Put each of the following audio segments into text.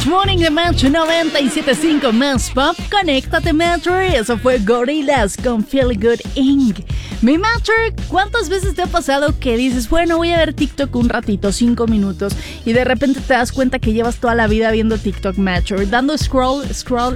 Match Morning de Match 97.5 Más Pop. Conéctate, Matcher. Eso fue Gorillaz con Feel Good Inc. Mi Matcher, ¿cuántas veces te ha pasado que dices, bueno, voy a ver TikTok un ratito, 5 minutos, y de repente te das cuenta que llevas toda la vida viendo TikTok, Matcher, dando scroll,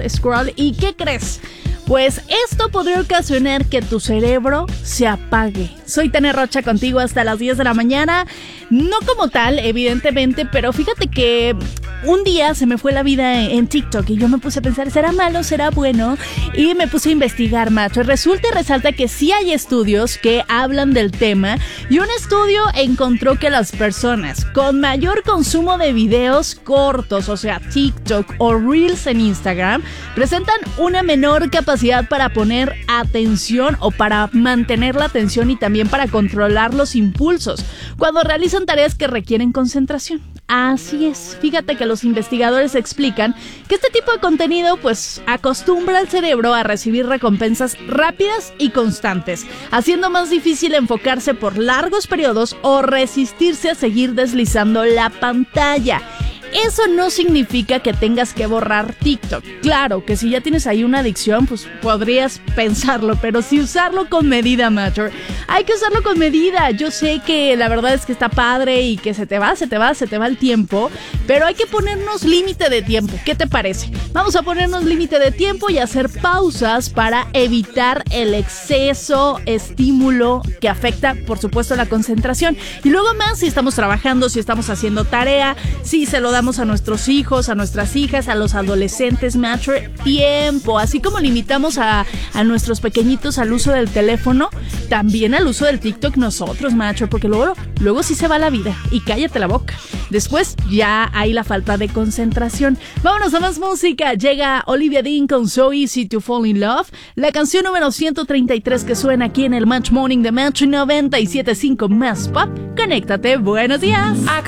¿y qué crees? Pues esto podría ocasionar que tu cerebro se apague. Soy Tania Rocha contigo hasta las 10 de la mañana. No como tal, evidentemente, pero fíjate que un día se me fue la vida en TikTok y yo me puse a pensar, ¿será malo? ¿Será bueno? Y me puse a investigar, macho. Resulta y resalta que sí hay estudios que hablan del tema, y un estudio encontró que las personas con mayor consumo de videos cortos, o sea, TikTok o Reels en Instagram, presentan una menor capacidad para poner atención o para mantener la atención y también para controlar los impulsos cuando realizan tareas que requieren concentración. Así es, fíjate que los investigadores explican que este tipo de contenido pues acostumbra al cerebro a recibir recompensas rápidas y constantes, haciendo más difícil enfocarse por largos periodos o resistirse a seguir deslizando la pantalla. Eso no significa que tengas que borrar TikTok. Claro que si ya tienes ahí una adicción, pues podrías pensarlo, pero sí usarlo con medida, Matcher. Hay que usarlo con medida. Yo sé que la verdad es que está padre y que se te va el tiempo, pero hay que ponernos límite de tiempo. ¿Qué te parece? Vamos a ponernos límite de tiempo y hacer pausas para evitar el exceso estímulo que afecta, por supuesto, la concentración. Y luego más, si estamos trabajando, si estamos haciendo tarea, si se lo damos a nuestros hijos, a nuestras hijas, a los adolescentes, Matcher, tiempo. Así como limitamos a nuestros pequeñitos al uso del teléfono, también al uso del TikTok nosotros, Matcher, porque luego sí se va la vida y cállate la boca. Después ya hay la falta de concentración. Vámonos a más música. Llega Olivia Dean con So Easy to Fall in Love, la canción número 133 que suena aquí en el Match Morning de Match 97.5 Más Pop. Conéctate, buenos días.